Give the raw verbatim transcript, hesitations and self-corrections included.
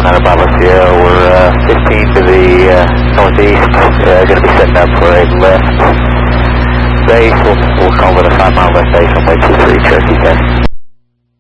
seven hundred Bravo Sierra. We're uh, fifteen to the uh, northeast. Uh, going to be setting up for a left base. We'll, we'll call it a five mile left base on way two three Cherokee ten.